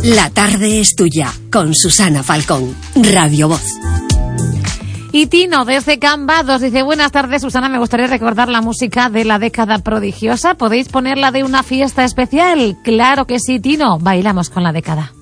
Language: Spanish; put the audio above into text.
La tarde es tuya, con Susana Falcón, Radio Voz. Y Tino, desde Cambados, dice: buenas tardes, Susana, me gustaría recordar la música de la década prodigiosa. ¿Podéis ponerla de una fiesta especial? Claro que sí, Tino, bailamos con la década.